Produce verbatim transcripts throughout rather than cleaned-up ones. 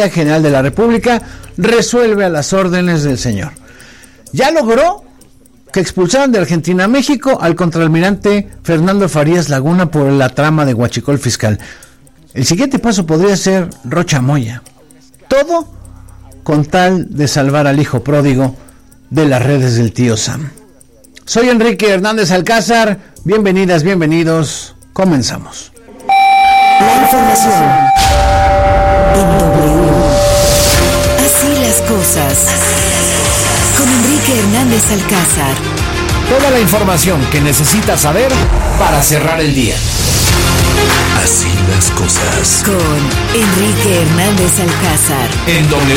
Fiscalía General de la República resuelve a las órdenes del señor. Ya logró que expulsaran de Argentina a México al contraalmirante Fernando Farías Laguna por la trama de huachicol fiscal. El siguiente paso podría ser Rocha Moya. Todo con tal de salvar al hijo pródigo de las redes del tío Sam. Soy Enrique Hernández Alcázar. Bienvenidas, bienvenidos. Comenzamos. La información en W. Así las cosas. Con Enrique Hernández Alcázar. Toda la información que necesitas saber para cerrar el día. Así las cosas. Con Enrique Hernández Alcázar. En W.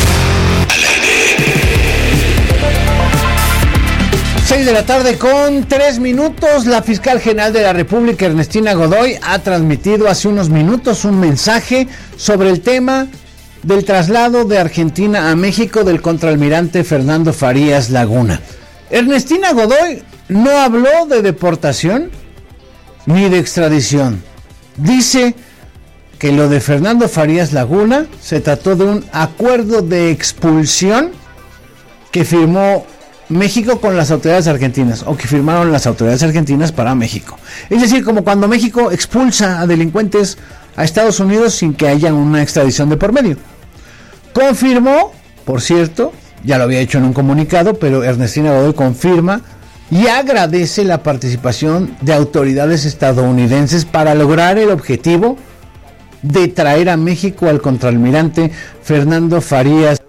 seis de la tarde con tres minutos. La fiscal general de la República, Ernestina Godoy, ha transmitido hace unos minutos un mensaje sobre el tema del traslado de Argentina a México del contraalmirante Fernando Farías Laguna. Ernestina Godoy no habló de deportación ni de extradición. Dice que lo de Fernando Farías Laguna se trató de un acuerdo de expulsión que firmó México con las autoridades argentinas, o que firmaron las autoridades argentinas para México. Es decir, como cuando México expulsa a delincuentes a Estados Unidos sin que haya una extradición de por medio. Confirmó, por cierto, ya lo había hecho en un comunicado, pero Ernestina Godoy confirma y agradece la participación de autoridades estadounidenses para lograr el objetivo de traer a México al contraalmirante Fernando Farías.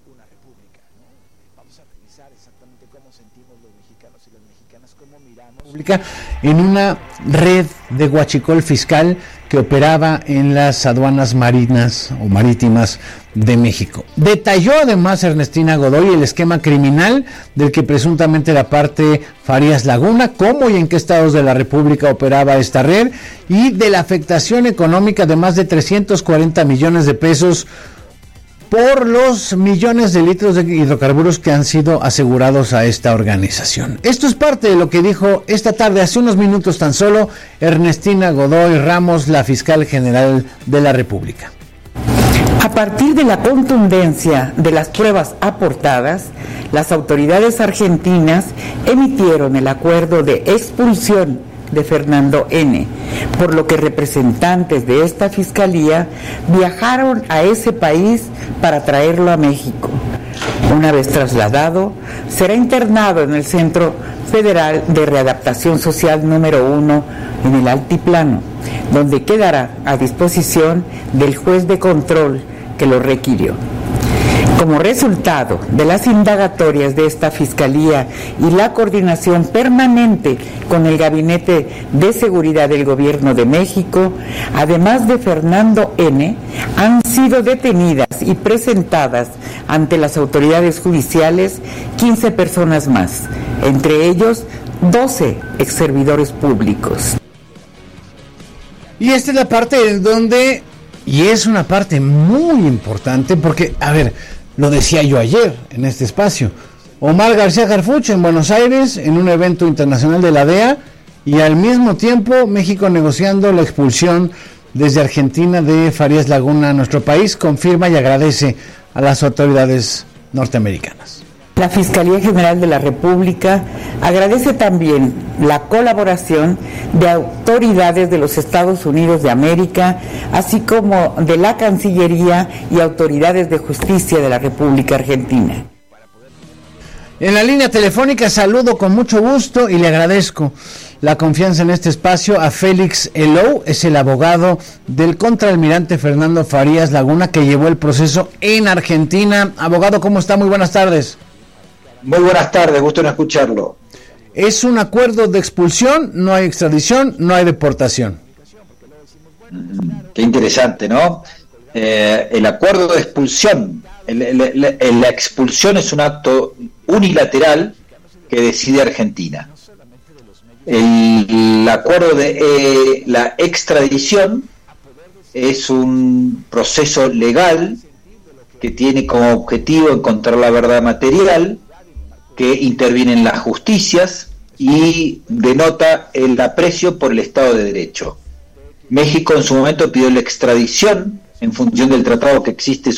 En una red de huachicol fiscal que operaba en las aduanas marinas o marítimas de México. Detalló además Ernestina Godoy el esquema criminal del que presuntamente era parte Farías Laguna, cómo y en qué estados de la República operaba esta red, y de la afectación económica de más de trescientos cuarenta millones de pesos por los millones de litros de hidrocarburos que han sido asegurados a esta organización. Esto es parte de lo que dijo esta tarde, hace unos minutos tan solo, Ernestina Godoy Ramos, la fiscal general de la República. A partir de la contundencia de las pruebas aportadas, las autoridades argentinas emitieron el acuerdo de expulsión de Fernando N., por lo que representantes de esta fiscalía viajaron a ese país para traerlo a México. Una vez trasladado, será internado en el Centro Federal de Readaptación Social número uno en el Altiplano, donde quedará a disposición del juez de control que lo requirió. Como resultado de las indagatorias de esta Fiscalía y la coordinación permanente con el Gabinete de Seguridad del Gobierno de México, además de Fernando N., han sido detenidas y presentadas ante las autoridades judiciales quince personas más, entre ellos doce exservidores públicos. Y esta es la parte en donde, y es una parte muy importante, porque, a ver, lo decía yo ayer en este espacio, Omar García Harfuch en Buenos Aires en un evento internacional de la D E A, y al mismo tiempo México negociando la expulsión desde Argentina de Farías Laguna a nuestro país, confirma y agradece a las autoridades norteamericanas. La Fiscalía General de la República agradece también la colaboración de autoridades de los Estados Unidos de América, así como de la Cancillería y autoridades de justicia de la República Argentina. En la línea telefónica saludo con mucho gusto y le agradezco la confianza en este espacio a Félix Elou, es el abogado del contraalmirante Fernando Farías Laguna que llevó el proceso en Argentina. Abogado, ¿cómo está? Muy buenas tardes. Muy buenas tardes, gusto en escucharlo. Es un acuerdo de expulsión, no hay extradición, no hay deportación. Qué interesante, ¿no? Eh, el acuerdo de expulsión, el, el, el, la expulsión es un acto unilateral que decide Argentina. El, el acuerdo de eh, la extradición es un proceso legal que tiene como objetivo encontrar la verdad material, que interviene en las justicias y denota el aprecio por el Estado de Derecho. México en su momento pidió la extradición en función del tratado que existe